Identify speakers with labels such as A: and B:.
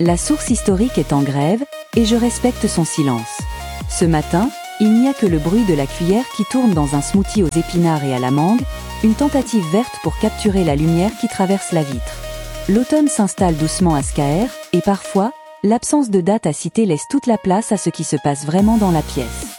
A: La source historique est en grève, et je respecte son silence. Ce matin, il n'y a que le bruit de la cuillère qui tourne dans un smoothie aux épinards et à la mangue, une tentative verte pour capturer la lumière qui traverse la vitre. L'automne s'installe doucement à Skaer, et parfois, l'absence de date à citer laisse toute la place à ce qui se passe vraiment dans la pièce.